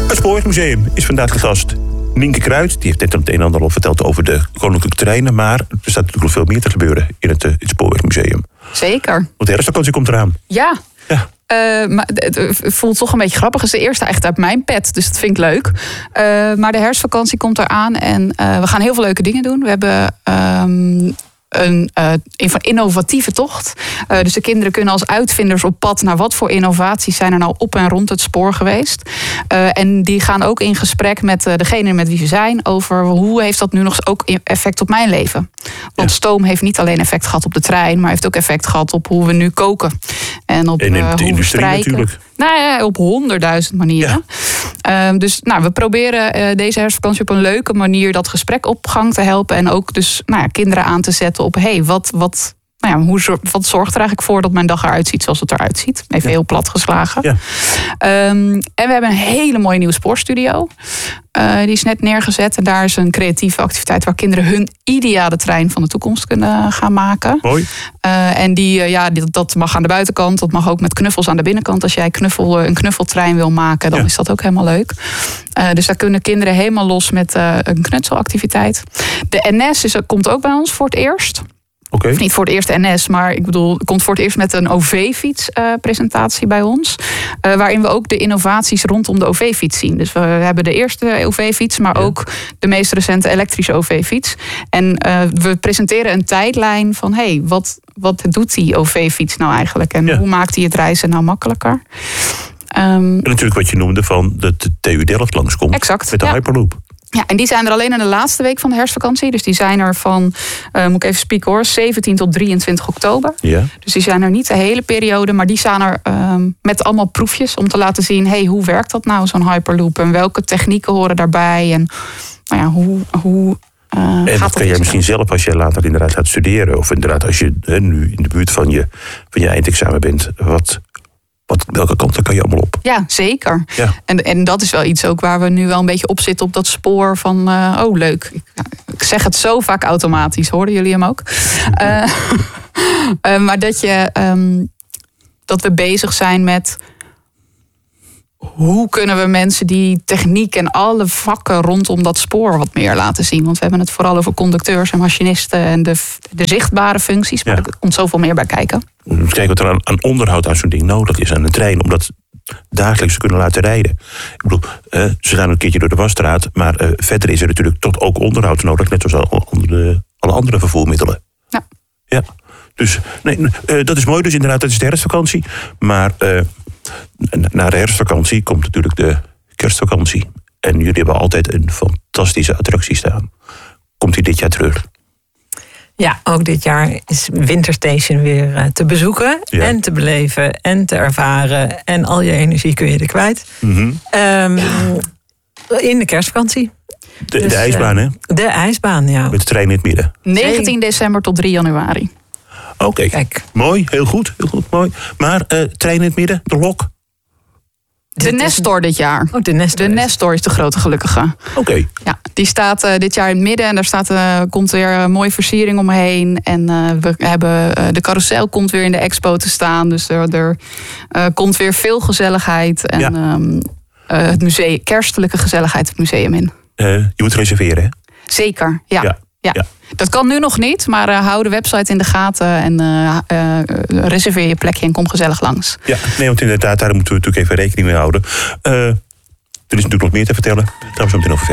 Het Spoorwegmuseum is vandaag de gast. Nienke Kruid, die heeft net het een en ander al verteld over de koninklijke treinen. Maar er staat natuurlijk nog veel meer te gebeuren in het Spoorwegmuseum. Zeker. Want de herfstvakantie komt eraan. Ja. Maar het voelt toch een beetje grappig. Het is de eerste echt uit mijn pet, dus dat vind ik leuk. Maar de herfstvakantie komt eraan en we gaan heel veel leuke dingen doen. We hebben een innovatieve tocht. Dus de kinderen kunnen als uitvinders op pad naar wat voor innovaties zijn er nou op en rond het spoor geweest. En die gaan ook in gesprek met degene met wie ze zijn over hoe heeft dat nu nog ook effect op mijn leven. Want stoom heeft niet alleen effect gehad op de trein, maar heeft ook effect gehad op hoe we nu koken. En op en in de hoe industrie we strijken. natuurlijk. Nou ja, op 100.000 manieren. Ja. Dus we proberen deze herfstvakantie op een leuke manier dat gesprek op gang te helpen. En ook dus kinderen aan te zetten op wat zorgt er eigenlijk voor dat mijn dag eruit ziet zoals het eruit ziet. Even heel plat geslagen. Ja. En we hebben een hele mooie nieuwe spoorstudio. Die is net neergezet. En daar is een creatieve activiteit waar kinderen hun ideale trein van de toekomst kunnen gaan maken. Mooi. En dat mag aan de buitenkant. Dat mag ook met knuffels aan de binnenkant. Als jij een knuffeltrein wil maken, dan is dat ook helemaal leuk. Dus daar kunnen kinderen helemaal los met een knutselactiviteit. De NS komt ook bij ons voor het eerst. Okay. Of niet voor het eerst NS, maar komt voor het eerst met een OV-fiets-presentatie bij ons. Waarin we ook de innovaties rondom de OV-fiets zien. Dus we hebben de eerste OV-fiets, maar ook de meest recente elektrische OV-fiets. En we presenteren een tijdlijn van wat doet die OV-fiets nou eigenlijk? En hoe maakt hij het reizen nou makkelijker? En natuurlijk wat je noemde van dat de TU Delft langskomt. Exact, met de Hyperloop. Ja, en die zijn er alleen in de laatste week van de herfstvakantie. Dus die zijn er van, moet ik even spieken hoor, 17 tot 23 oktober. Ja. Dus die zijn er niet de hele periode. Maar die staan er met allemaal proefjes om te laten zien, hoe werkt dat nou, zo'n Hyperloop? En welke technieken horen daarbij? En hoe en dat kan jij misschien zelf als je later inderdaad gaat studeren. Of inderdaad als je nu in de buurt van je eindexamen bent. Welke kanten kan je allemaal op? Ja, zeker. Ja. En dat is wel iets ook waar we nu wel een beetje op zitten op dat spoor van, leuk. Ik zeg het zo vaak automatisch, hoorden jullie hem ook? Maar dat we bezig zijn met hoe kunnen we mensen die techniek en alle vakken rondom dat spoor wat meer laten zien? Want we hebben het vooral over conducteurs en machinisten en de zichtbare functies. Maar er komt zoveel meer bij kijken. Kijk wat er aan onderhoud aan zo'n ding nodig is aan een trein. Om dat dagelijks te kunnen laten rijden. Ik bedoel, ze gaan een keertje door de wasstraat. Maar verder is er natuurlijk tot ook onderhoud nodig. Net zoals alle andere vervoermiddelen. Ja. Dus dat is mooi. Dus inderdaad, dat is de herfstvakantie. Maar na de herfstvakantie komt natuurlijk de kerstvakantie. En jullie hebben altijd een fantastische attractie staan. Komt die dit jaar terug? Ja, ook dit jaar is Winterstation weer te bezoeken. Ja. En te beleven en te ervaren. En al je energie kun je er kwijt. Mm-hmm. In de kerstvakantie. De ijsbaan, hè? De ijsbaan, ja. Met de trein in het midden. 19 december tot 3 januari. Oké, kijk. Mooi, heel goed, mooi. Maar trein in het midden, de lok? De Nestor dit jaar. Oh, de Nestor is de grote gelukkige. Oké. Ja, die staat dit jaar in het midden en daar komt weer een mooie versiering omheen. En we hebben de carousel komt weer in de expo te staan. Dus er komt weer veel gezelligheid. En het museum, kerstelijke gezelligheid het museum in. Je moet reserveren, hè? Zeker, ja. Dat kan nu nog niet, maar hou de website in de gaten en reserveer je plekje en kom gezellig langs. Ja, want inderdaad, daar moeten we natuurlijk even rekening mee houden. Er is natuurlijk nog meer te vertellen. Daar gaan we zo meteen over verder.